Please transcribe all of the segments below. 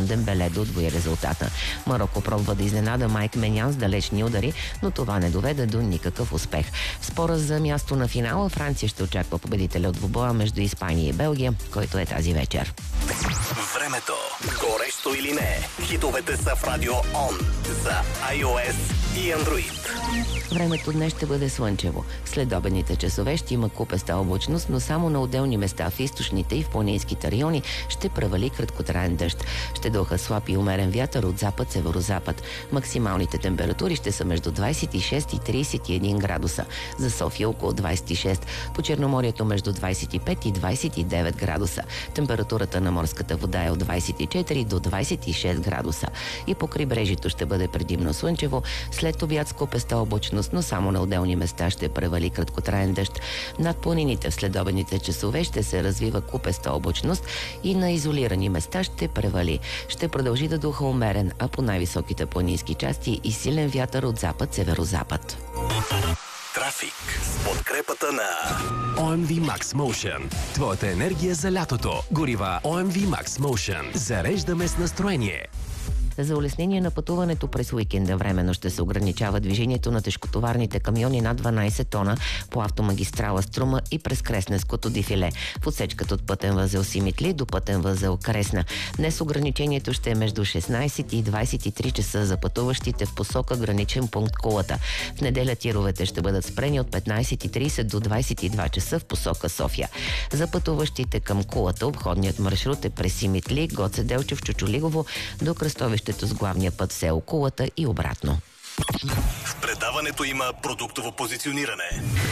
Дембеле да удвои резултата. Марокко пробва да изненада Майк Менян с далечни удари, но това не доведе до никакъв успех. В спора за място на финала Франция ще очаква победителя от двубоя между Испания и Белгия, който е тази вечер. Времето. Горещо или не? Хитовете са в Радио Он за iOS и Android. Времето днес ще бъде слънчево. След обедните часове ще има купеста облачност, но само на отделни места в източните и в планинските райони ще превали краткотраен дъжд. Ще духа слаб и умерен вятър от запад-северозапад. Максималните температури ще са между 26 и 31 градуса. За София около 26. По Черноморието между 25 и 29 градуса. Температурата на морската вода е от 24 до 26 градуса. И по крайбрежието ще бъде предимно слънчево. След обяд с купеста облачност, но само на отделни места ще превали краткотраен дъжд. Над планините в следобедните часове ще се развива купеста облачност и на изолирани места ще превали. Ще продължи да духа умерен, а по най-високите планински части и силен вятър от запад-северозапад. Трафик с подкрепата на OMV Max Motion. Твоята енергия за лятото. Горива OMV Max Motion. Зареждаме с настроение. За улеснение на пътуването през уикенда временно ще се ограничава движението на тежкотоварните камиони над 12 тона по автомагистрала Струма и през Кресненското дефиле. В отсечката от пътен възел Симитли до пътен възел Кресна. Днес ограничението ще е между 16 и 23 часа за пътуващите в посока граничен пункт Кулата. В неделя тировете ще бъдат спрени от 15:30 до 22 часа в посока София. За пътуващите към Кулата обходният маршрут е през Симитли, Гоце Делчев, Чучулигово до кръстовището с главния път в село Кулата и обратно. В предаването има продуктово позициониране.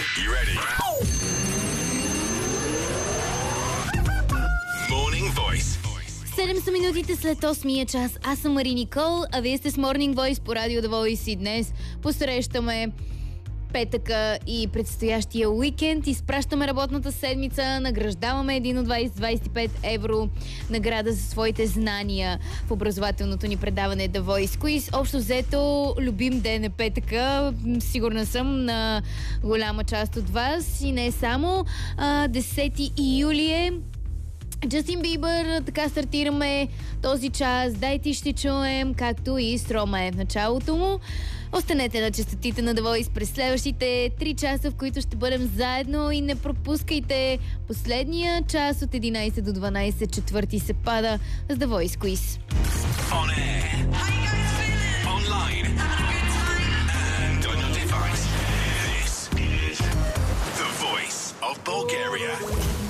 Morning Voice. 7 са минутите след 8-я час. Аз съм Мари Никол, а вие сте с Morning Voice по Радио The Voice и днес посрещаме петъка и предстоящия уикенд. Изпращаме работната седмица, награждаваме един от 20-25 евро награда за своите знания в образователното ни предаване The Voice Quiz. Общо взето, любим ден е петъка. Сигурна съм на голяма част от вас и не само. 10 юли е. Джастин Бибър, така стартираме този час. Дайте ще чуем, както и Строма е в началото му. Останете на честотите на The Voice през следващите 3 часа, в които ще бъдем заедно и не пропускайте последния час от 11 до 12, четвърти се пада с The Voice Quiz. On air. Online. And on your device. This is The Voice of Bulgaria.